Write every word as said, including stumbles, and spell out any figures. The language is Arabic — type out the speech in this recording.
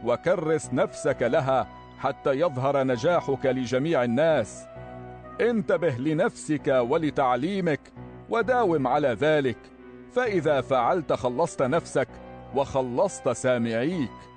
وكرس نفسك لها حتى يظهر نجاحك لجميع الناس. انتبه لنفسك ولتعليمك وداوم على ذلك، فإذا فعلت خلصت نفسك وخلصت سامعيك.